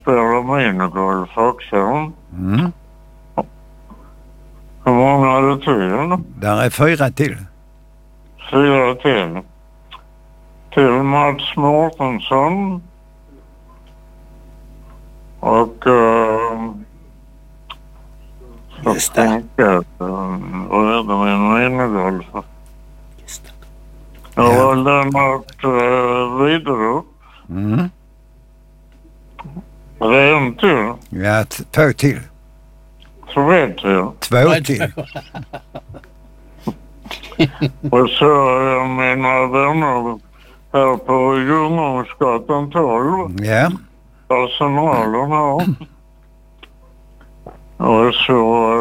spelar minigolf också. Mm. Hur många är det till? Där är 4 till. 4 till. Till Mats Mårtensson. Och Just det. Vad är det med minigolf? Just det. Jag har lämnat vidare. Mm. Det är en till. Ja, 2 till. 3 till. 2 till. Och så mina vänner här på Ljungångsgatan 12. Ja. Personalen här. Och så...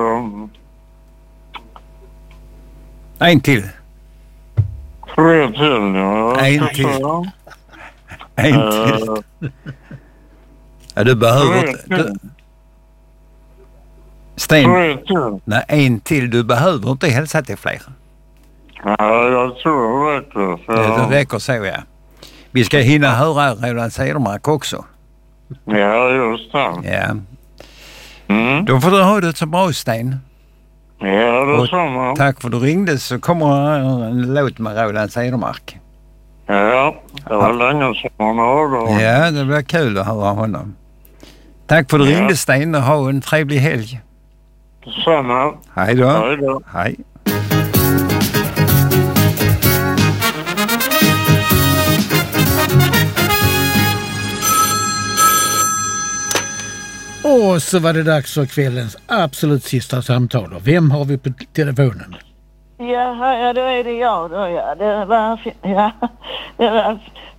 1 till. 3 till, ja. 1 till. 1 till. Ja, du behöver inte... Sten. 3 till. Nej, 1 till. Du behöver inte hälsa till fler. Ja, jag tror det räcker. Så... Det räcker så, ja. Vi ska hinna höra Roland Cedermark också. Ja, just det. Ja. Mm. Då får du ha det så bra, Sten. Ja, det är samma. Tack för att du ringde, så kommer en låt med Roland Cedermark. Ja, det var länge sedan man hörde. Ja, det blir kul att höra honom. Tack för att du ringde, Sten, och ha en trevlig helg. Samma. Hej då. Hej då. Hej. Och så var det dags för kvällens absolut sista samtal. Och vem har vi på telefonen? Ja, då är det jag då, ja. Det var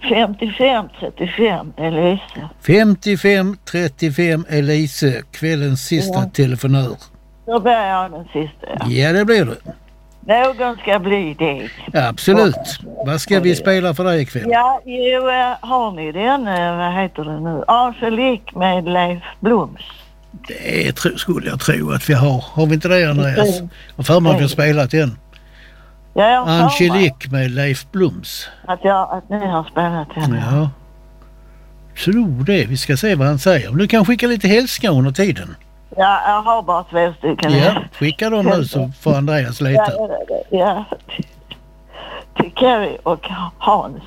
55-35 Elise. 55-35 Elise, kvällens sista telefonör. Då blir jag den sista, ja. Ja, det blir du. Någon ska bli det. Ja, absolut. Vad ska vi spela för dig ikväll? Ja, har ni den, vad heter det nu? Angelique med Leif Blums. Det skulle jag tro att vi har. Har vi inte det, Andreas? Och för mig har vi spelat den. Ja, jag har Angelique med Leif Blums. att ni har spelat den. Ja. Tror det. Vi ska se vad han säger. Du kan skicka lite hälsningar under tiden. Ja, jag har bara 2 stycken. Ja, skicka dem nu så får Andreas leta. Ja. Till Kerry och Hans.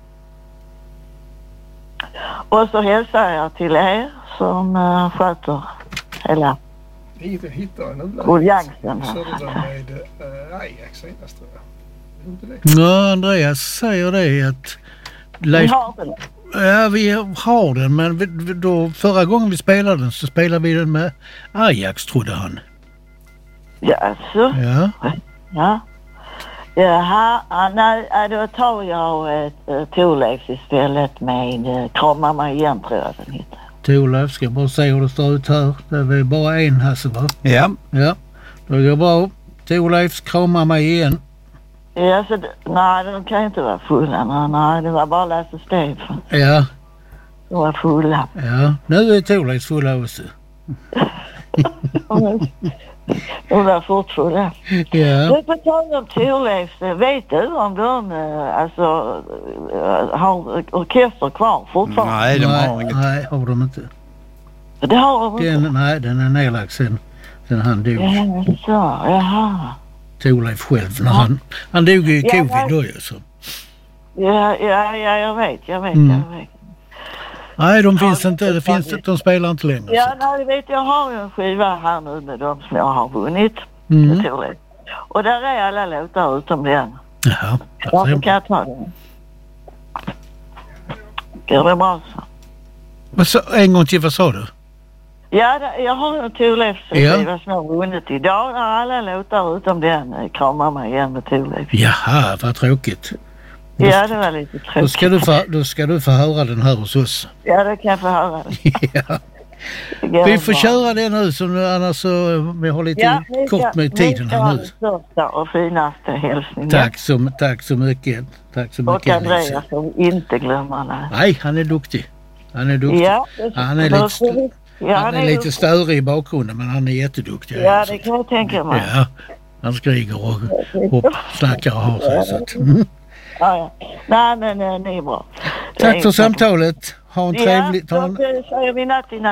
Och så hälsar jag till er som sköter hela alliansen. Ajax senast, tror jag. Ja, Andreas säger det att Leif... Ja, vi har den, men då, förra gången vi spelade den så spelade vi den med Ajax, trodde han. Ja, alltså. Ja. Ja. Jaha, nej, då tar jag ett Thorleifs istället med Krama mig igen, tror jag den heter. Thorleif, ska bara se hur det står ut här. Det är väl bara en Hasse, va? Ja. Ja, då går bra. Thorleifs Krama mig igen. Ja, så nej, de kan inte vara fulla. Nej, det var bara Lasse Stefan. Ja. De var fulla. Ja, nu är Thorleifs fulla också. De var fortfulla. Ja. Du får tala om Thorleifs. Vet du om de har orkester kvar fortfarande? Nej, de har inget. Nej, har de inte. Det har de inte. Nej, den är nedlagd sen han dog. Ja, så, jaha. Thorleif själv när han dog i covid då ju så. Ja, jag vet. Nej, de finns inte. De spelar inte längre. Ja, nej, vet jag har ju en skiva här nu med dem som jag har vunnit. Och där är alla låtar utom den. Jaha. Varför kan jag ta den? Går det bra så? En gång till, vad sa du? Ja, jag har en Thorleifs skiva som jag har vunnit idag. Där alla låtar utom den kramar mig igen med Thorleif. Jaha, vad tråkigt. Ja, det var lite tråkigt. Då ska du få höra den här hos oss. Ja, det kan jag få höra. Ja. Vi får köra det nu, så annars så vi har lite kort med tiden här nu. Största och finaste hälsning. Tack så mycket. Och Andreas som inte glömmer det. Nej, han är duktig. Ja, han är lite störig i bakgrunden, men han är jätteduktig. Ja, det kan jag tänka mig. Ja, han skriker och snackar och har sig. Så att, Ja. Nej, men ni är bra. Tack för samtalet. Ha en trevlig... Ja, då säger vi natt.